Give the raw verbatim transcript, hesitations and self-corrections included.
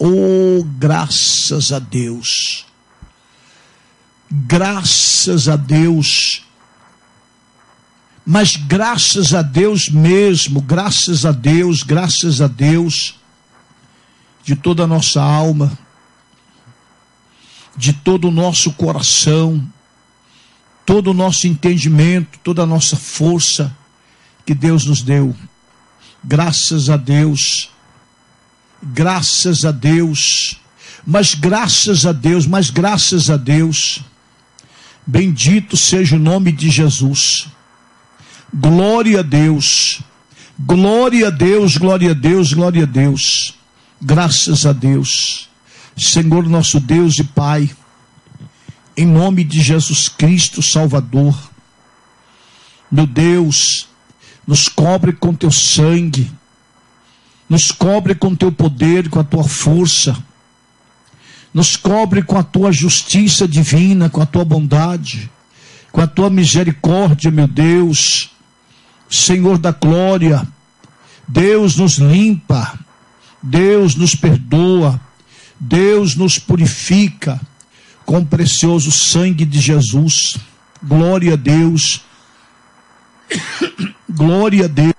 Oh, graças a Deus. Graças a Deus. Mas graças a Deus mesmo, graças a Deus, graças a Deus, de toda a nossa alma, de todo o nosso coração, todo o nosso entendimento, toda a nossa força que Deus nos deu. Graças a Deus, graças a Deus, mas graças a Deus, mas graças a Deus, bendito seja o nome de Jesus. Glória a Deus, glória a Deus, glória a Deus, glória a Deus, graças a Deus. Senhor nosso Deus e Pai, em nome de Jesus Cristo Salvador, meu Deus, nos cobre com teu sangue, nos cobre com teu poder, com a tua força, nos cobre com a tua justiça divina, com a tua bondade, com a tua misericórdia, meu Deus, Senhor da glória. Deus nos limpa, Deus nos perdoa, Deus nos purifica com o precioso sangue de Jesus. Glória a Deus, glória a Deus.